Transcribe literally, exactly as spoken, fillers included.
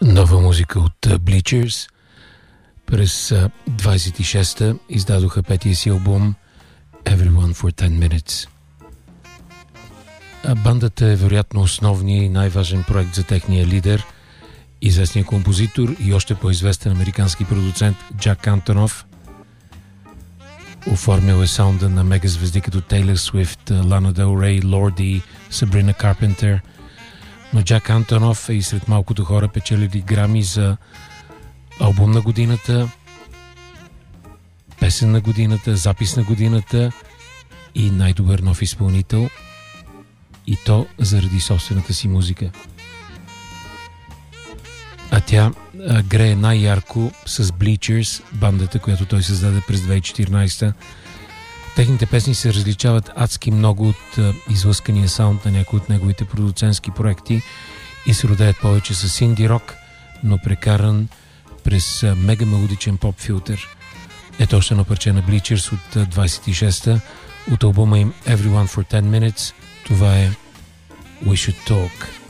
Нова музика от Bleachers. През двайсет и шеста издадоха петия си албум Everyone for ten minutes. Бандата е вероятно основният и най-важен проект за техния лидер, известният композитор и още по-известен американски продуцент Джак Антонов. Оформил е саунда на мегазвезди като Тейлор Свифт, Лана Дел Рей, Лорди, Сабрина Карпентер. Но Джак Антонов е и сред малкото хора печелили грами за албум на годината, песен на годината, запис на годината и най-добър нов изпълнител, и то заради собствената си музика. А тя а, грее най-ярко с Bleachers, бандата, която той създаде през две хиляди и четиринайсета. Техните песни се различават адски много от а, излъскания саунд на някои от неговите продуцентски проекти и се родеят повече с инди рок, но прекаран през а, мега мелодичен поп филтър. Ето още едно парче на Bleachers от а, двайсет и шеста от албума им Everyone for ten minutes. Това е We Should Talk.